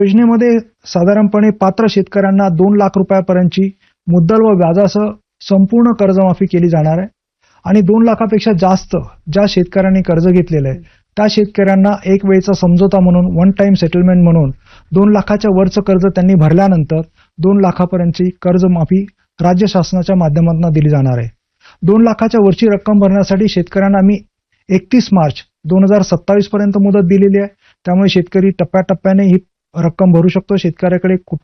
योजनेमध्ये साधारणपणे पात्र शेतकऱ्यांना 2 लाख रुपयापर्यंतची मुद्दल व व्याजासह संपूर्ण कर्जमाफी केली जाणार आहे. आणि 2 लाखापेक्षा जास्त ज्या शेतकऱ्यांनी कर्ज घेतलेलं आहे त्या शेतकऱ्यांना एक वेळचा समझोता म्हणून वन टाइम सेटलमेंट म्हणून 2 लाखाच्या वरचं कर्ज त्यांनी भरल्यानंतर 2 लाखापर्यंतची कर्जमाफी राज्य शासनाच्या माध्यमातून दिली जाणार आहे. 2 लाखाच्या वरची रक्कम भरण्यासाठी शेतकऱ्यांना आम्ही 31 मार्च 2027 पर्यंत मुदत दिलेली आहे. त्यामुळे शेतकरी टप्प्याटप्प्याने ही रक्कम भरू शकतो. शेतकऱ्याकडे